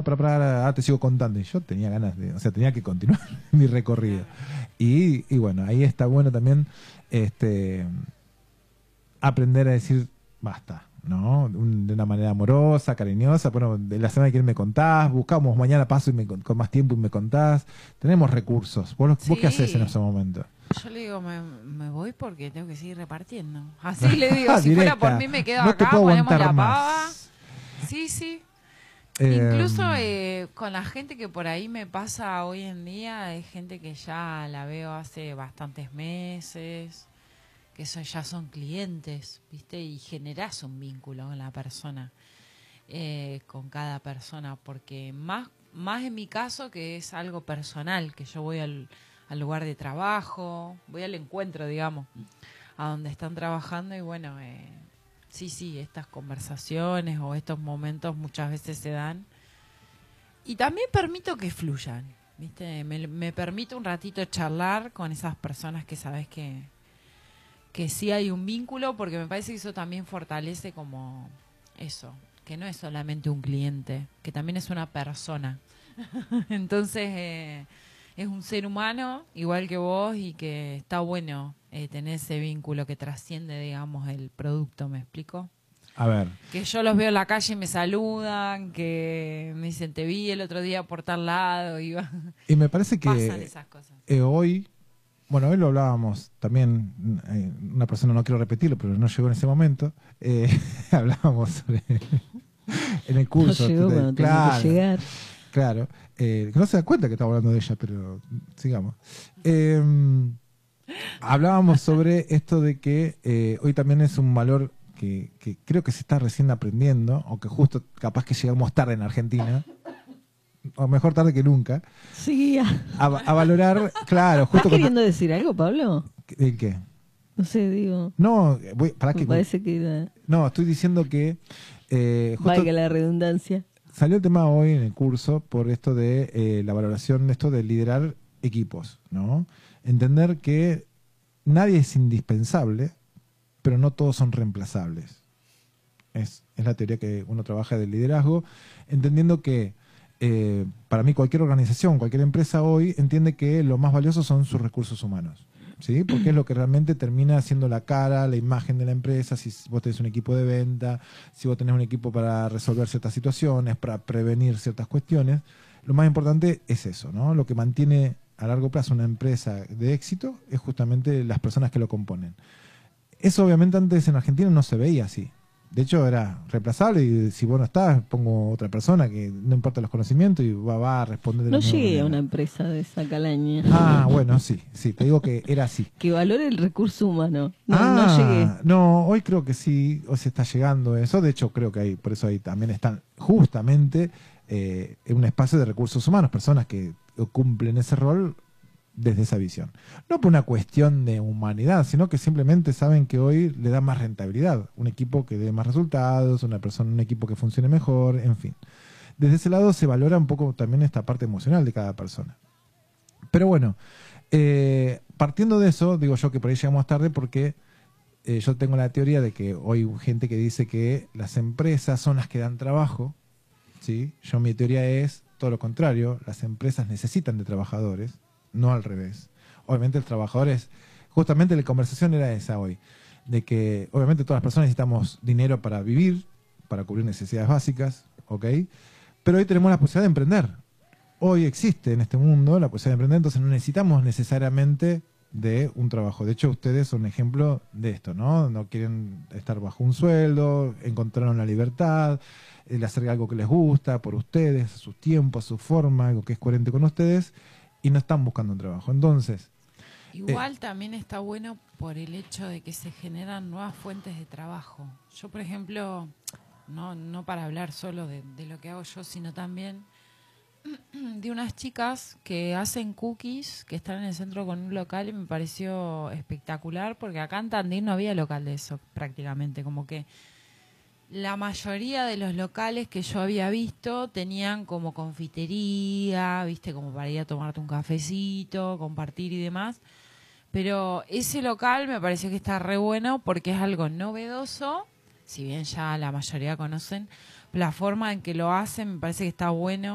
para, te sigo contando. Y yo tenía ganas de, o sea, tenía que continuar mi recorrido. Y bueno, ahí está bueno también aprender a decir basta, ¿no? De una manera amorosa, cariñosa. Bueno, de la semana que viene me contás, buscamos mañana paso y con más tiempo y me contás. Tenemos recursos. ¿Vos qué haces en ese momento? Yo le digo, me voy porque tengo que seguir repartiendo. Así le digo, si fuera por mí me quedo no acá, te puedo ponemos aguantar la más. pava. Sí. Incluso con la gente que por ahí me pasa hoy en día, hay gente que ya la veo hace bastantes meses, que eso ya son clientes, ¿viste? Y generás un vínculo con la persona, con cada persona, porque más en mi caso que es algo personal, que yo voy al lugar de trabajo, voy al encuentro, digamos, a donde están trabajando y bueno, sí, estas conversaciones o estos momentos muchas veces se dan. Y también permito que fluyan, ¿viste? Me permito un ratito charlar con esas personas que sabes que sí hay un vínculo, porque me parece que eso también fortalece como eso, que no es solamente un cliente, que también es una persona. Entonces, es un ser humano igual que vos y que está bueno tener ese vínculo que trasciende, digamos, el producto, ¿me explico? A ver. Que yo los veo en la calle y me saludan, que me dicen, te vi el otro día por tal lado. Y me parece que pasan esas cosas. Hoy lo hablábamos también, una persona, no quiero repetirlo, pero no llegó en ese momento, hablábamos sobre en el curso. No llegó cuando tenía que llegar. Claro, que no se da cuenta que estamos hablando de ella, pero sigamos. Hablábamos sobre esto de que hoy también es un valor que creo que se está recién aprendiendo, o que justo capaz que llegamos tarde en Argentina, o mejor tarde que nunca. Sí. A valorar, claro. Justo ¿Estás queriendo decir algo, Pablo? ¿El qué? No sé, digo. No, parece que... No, estoy diciendo que... valga la redundancia. Salió el tema hoy en el curso por esto de la valoración de esto de liderar equipos, ¿no? Entender que nadie es indispensable, pero no todos son reemplazables. Es la teoría que uno trabaja del liderazgo, entendiendo que para mí cualquier organización, cualquier empresa hoy entiende que lo más valioso son sus recursos humanos, ¿sí? Porque es lo que realmente termina siendo la cara, la imagen de la empresa. Si vos tenés un equipo de venta, si vos tenés un equipo para resolver ciertas situaciones, para prevenir ciertas cuestiones, lo más importante es eso, ¿no? Lo que mantiene a largo plazo una empresa de éxito es justamente las personas que lo componen. Eso obviamente antes en Argentina no se veía así. De hecho era reemplazable y si vos no estás, pongo otra persona que no importa los conocimientos y va a responder de la misma manera. No llegué a una empresa de esa calaña. Ah, bueno, sí, te digo que era así. Que valore el recurso humano. No llegué. No, hoy creo que sí, hoy se está llegando eso. De hecho creo que hay, por eso ahí también están justamente en un espacio de recursos humanos, personas que cumplen ese rol desde esa visión. No por una cuestión de humanidad, sino que simplemente saben que hoy le da más rentabilidad. Un equipo que dé más resultados, un equipo que funcione mejor, en fin. Desde ese lado se valora un poco también esta parte emocional de cada persona. Pero bueno, partiendo de eso, digo yo que por ahí llegamos tarde porque yo tengo la teoría de que hoy hay gente que dice que las empresas son las que dan trabajo, ¿sí? Mi teoría es todo lo contrario, las empresas necesitan de trabajadores, no al revés. Obviamente el trabajador es, justamente la conversación era esa hoy, de que obviamente todas las personas necesitamos dinero para vivir, para cubrir necesidades básicas, ¿ok? Pero hoy tenemos la posibilidad de emprender. Hoy existe en este mundo la posibilidad de emprender, entonces no necesitamos necesariamente de un trabajo. De hecho, ustedes son un ejemplo de esto, ¿no? No quieren estar bajo un sueldo, encontraron la libertad, el hacer algo que les gusta por ustedes, a sus tiempos, a su forma, algo que es coherente con ustedes, y no están buscando un trabajo. Entonces, igual también está bueno por el hecho de que se generan nuevas fuentes de trabajo. Yo, por ejemplo, no para hablar solo de lo que hago yo, sino también de unas chicas que hacen cookies, que están en el centro con un local, y me pareció espectacular, porque acá en Tandil no había local de eso prácticamente, como que la mayoría de los locales que yo había visto tenían como confitería, viste, como para ir a tomarte un cafecito, compartir y demás. Pero ese local me pareció que está re bueno porque es algo novedoso, si bien ya la mayoría conocen, la forma en que lo hacen me parece que está bueno.